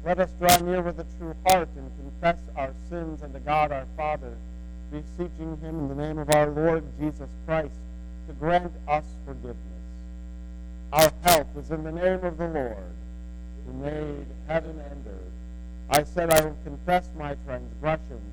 Let us draw near with a true heart and confess our sins unto God our Father, beseeching him in the name of our Lord Jesus Christ to grant us forgiveness. Our help is in the name of the Lord, who made heaven and earth. I said I will confess my transgressions